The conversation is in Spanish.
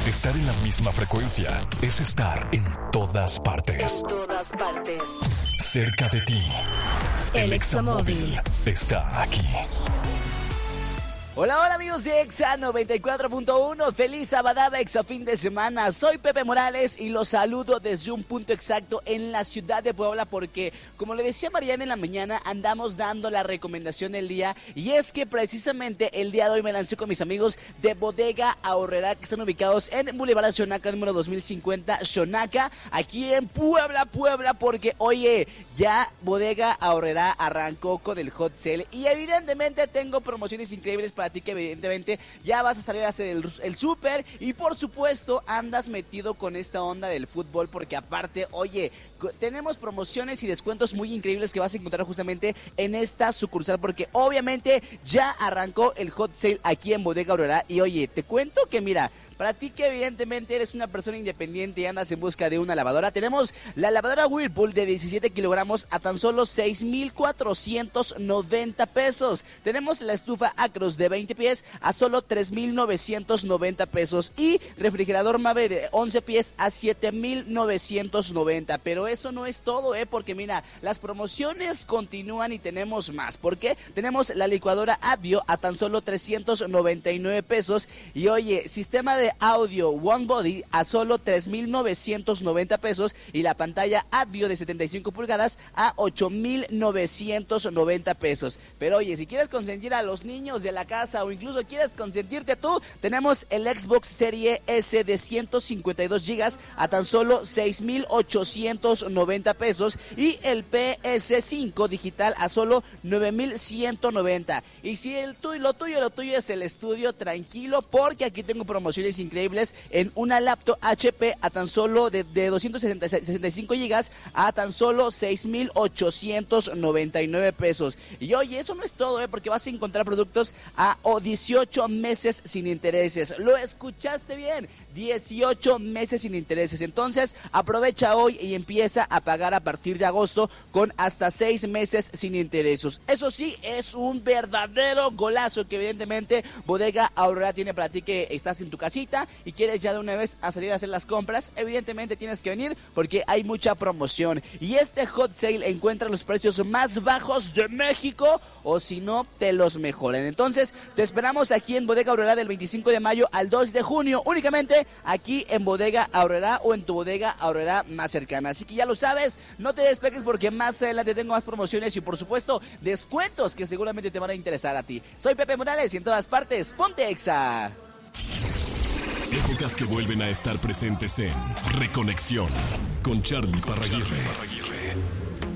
Estar en la misma frecuencia es estar en todas partes. En todas partes. Cerca de ti. El Examóvil está aquí. Hola, hola amigos de Exa 94.1, feliz sabadaba Exa fin de semana. Soy Pepe Morales y los saludo desde un punto exacto en la ciudad de Puebla porque, como le decía Mariana en la mañana, andamos dando la recomendación del día y es que precisamente el día de hoy me lancé con mis amigos de Bodega Aurrerá que están ubicados en Boulevard Xonaca número 2050 Xonaca, aquí en Puebla, porque oye, ya Bodega Aurrerá arrancó con el hot sale y evidentemente tengo promociones increíbles para ti que evidentemente ya vas a salir a hacer el súper y por supuesto andas metido con esta onda del fútbol porque aparte, oye, tenemos promociones y descuentos muy increíbles que vas a encontrar justamente en esta sucursal porque obviamente ya arrancó el hot sale aquí en Bodega Aurrerá y oye, te cuento que mira, para ti que evidentemente eres una persona independiente y andas en busca de una lavadora, tenemos la lavadora Whirlpool de 17 kilogramos a tan solo 6,490 pesos. Tenemos la estufa Acros de 20 pies a solo 3,990 pesos y refrigerador Mave de 11 pies a 7,990. Pero eso no es todo, porque mira, las promociones continúan y tenemos más. ¿Por qué? Tenemos la licuadora Advio a tan solo 399 pesos y oye, sistema de audio One Body a solo 3,990 pesos y la pantalla Advio de 75 pulgadas a 8,990 pesos. Pero oye, si quieres consentir a los niños de la casa o incluso quieres consentirte tú, tenemos el Xbox Serie S de 152 gigas a tan solo 6,890 pesos y el PS5 digital a solo 9,190. Y si lo tuyo es el estudio, tranquilo porque aquí tengo promociones increíbles en una laptop HP a tan solo de 265 gigas a tan solo 6,899 pesos. Y oye, eso no es todo, porque vas a encontrar productos a 18 meses sin intereses. ¿Lo escuchaste bien? 18 meses sin intereses. Entonces, aprovecha hoy y empieza a pagar a partir de agosto con hasta 6 meses sin intereses. Eso sí, es un verdadero golazo que evidentemente Bodega Aurrerá tiene para ti que estás en tu casita y quieres ya de una vez a salir a hacer las compras. Evidentemente tienes que venir porque hay mucha promoción. Y este hot sale encuentra los precios más bajos de México o si no, te los mejoran. Entonces, te esperamos aquí en Bodega Aurrerá del 25 de mayo al 2 de junio. Únicamente aquí en Bodega Aurrerá o en tu Bodega Aurrerá más cercana. Así que ya lo sabes, no te despegues porque más adelante tengo más promociones y por supuesto descuentos que seguramente te van a interesar a ti. Soy Pepe Morales y en todas partes, ponte Exa. Épocas que vuelven a estar presentes en Reconexión con Charlie Parraguirre.